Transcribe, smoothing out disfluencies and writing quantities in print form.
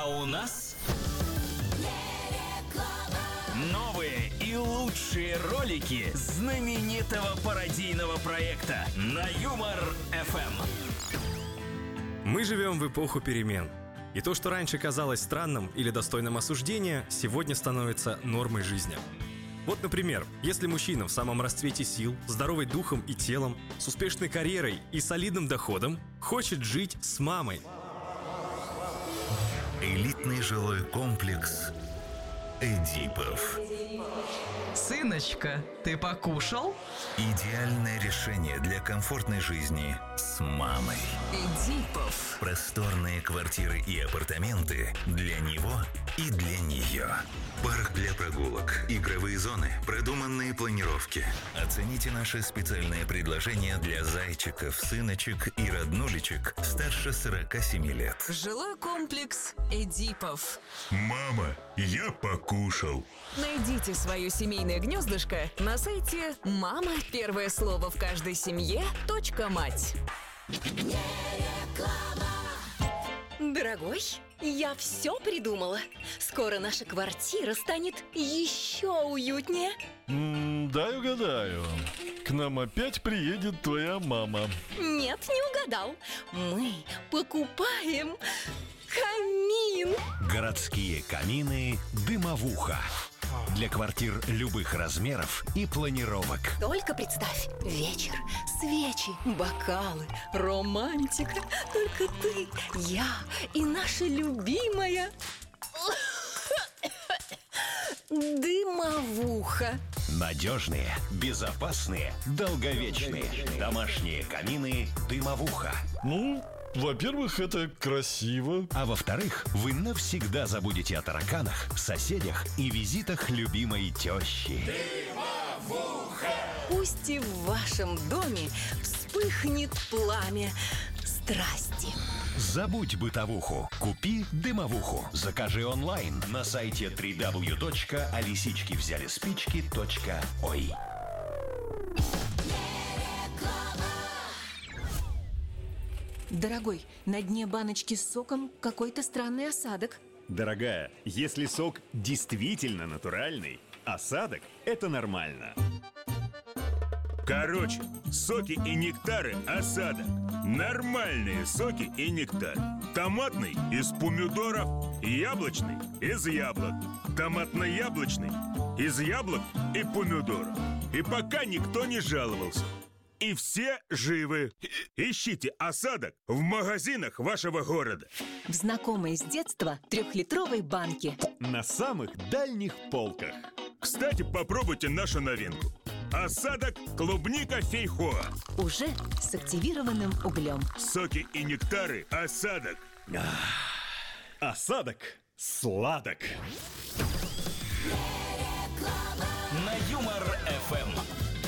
у нас новые и лучшие ролики знаменитого пародийного проекта на Юмор ФМ. Мы живем в эпоху перемен. И то, что раньше казалось странным или достойным осуждения, сегодня становится нормой жизни. Вот, например, если мужчина в самом расцвете сил, здоровый духом и телом, с успешной карьерой и солидным доходом, хочет жить с мамой. Элитный жилой комплекс Эдипов. Сыночка, ты покушал? Идеальное решение для комфортной жизни с мамой. Эдипов. Просторные квартиры и апартаменты для него и для нее. Парк для прогулок, игровые зоны, продуманные планировки. Оцените наше специальное предложение для зайчиков, сыночек и роднулечек старше 47 лет. Жилой комплекс Эдипов. Мама, я покушал. Найдите свое семейное гнездышко на сайте «Мама. Первое слово в каждой семье. .мать». Дорогой, я все придумала. Скоро наша квартира станет еще уютнее. Дай угадаю. К нам опять приедет твоя мама. Нет, не угадал. Мы покупаем камин. Городские камины «Дымовуха». Для квартир любых размеров и планировок. Только представь, вечер, свечи, бокалы, романтика. Только ты, я и наша любимая дымовуха. Надежные, безопасные, долговечные. Домашние камины «Дымовуха». Ну, во-первых, это красиво. А во-вторых, вы навсегда забудете о тараканах, соседях и визитах любимой тещи. Пусть и в вашем доме вспыхнет пламя страсти. Забудь бытовуху, купи «Дымовуху». Закажи онлайн на сайте www.алисичкивзялиспички.ой. Дорогой, на дне баночки с соком какой-то странный осадок. Дорогая, если сок действительно натуральный, осадок – это нормально. Короче, соки и нектары – осадок. Нормальные соки и нектар. Томатный – из помидоров, яблочный – из яблок. Томатно-яблочный – из яблок и помидоров. И пока никто не жаловался. И все живы. Ищите осадок в магазинах вашего города. В знакомой с детства 3-литровой банке. На самых дальних полках. Кстати, попробуйте нашу новинку. Осадок клубника фейхоа. Уже с активированным углем. Соки и нектары – осадок. Осадок сладок. На Юмор ФМ.